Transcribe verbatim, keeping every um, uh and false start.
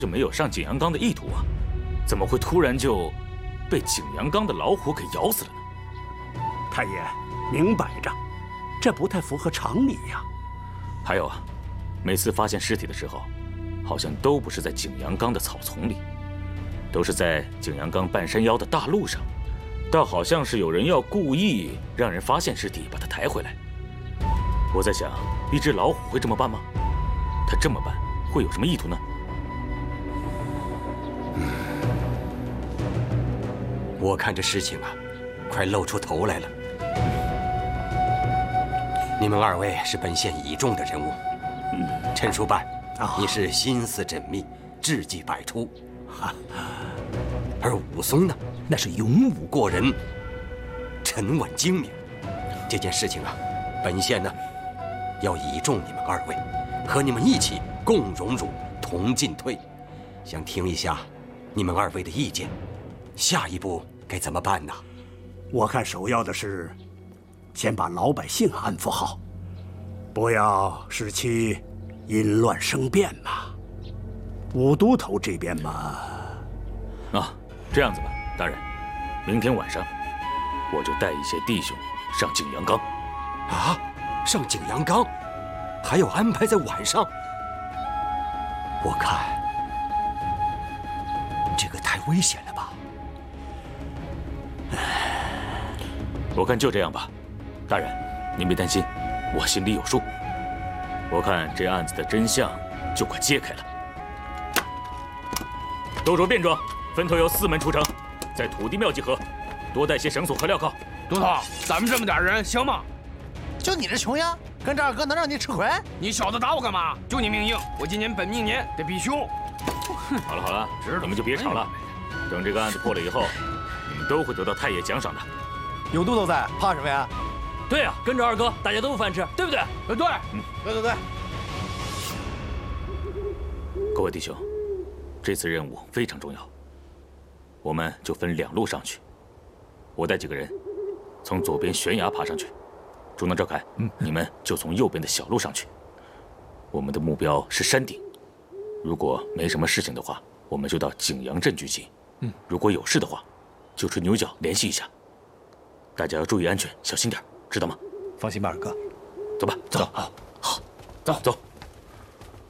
就没有上景阳冈的意图啊？怎么会突然就被景阳冈的老虎给咬死了呢？ 太爷，明摆着，这不太符合常理呀。 还有啊，每次发现尸体的时候，好像都不是在景阳冈的草丛里，都是在景阳冈半山腰的大路上，倒好像是有人要故意让人发现尸体，把它抬回来。我在想，一只老虎会这么办吗？它这么办会有什么意图呢？ 嗯，我看这事情啊，快露出头来了。你们二位是本县倚重的人物，嗯，陈叔办，哦、你是心思缜密，智计百出，而武松呢，那是勇武过人，沉稳精明。这件事情啊，本县呢，要倚重你们二位，和你们一起共荣辱，同进退。想听一下你们二位的意见，下一步该怎么办呢？ 我看首要的是先把老百姓安抚好，不要使其因乱生变嘛。武都头这边嘛， 啊，这样子吧，大人，明天晚上我就带一些弟兄上景阳冈。 啊，上景阳冈，还要安排在晚上？我看这个太危险了吧？ 我看就这样吧，大人，您别担心，我心里有数。我看这案子的真相就快揭开了。都着便装，分头由四门出城，在土地庙集合，多带些绳索和镣铐。 都头，咱们这么点人行吗？ 就你这穷样，跟这二哥能让你吃亏？ 你小子打我干嘛？就你命硬，我今年本命年得比凶。 好了好了，你们就别吵了。等这个案子破了以后，你们都会得到太爷奖赏的。 有都头在，怕什么呀？ 对啊，跟着二哥，大家都有饭吃，对不对？ 呃，对， 嗯，对对对。 各位弟兄，这次任务非常重要，我们就分两路上去。我带几个人从左边悬崖爬上去，朱能、赵凯，嗯，你们就从右边的小路上去。我们的目标是山顶，如果没什么事情的话，我们就到景阳镇聚集。嗯，如果有事的话，就吹牛角联系一下。大家要注意安全，小心点，知道吗？ 放心吧，二哥。 走吧，走，好，好，走走。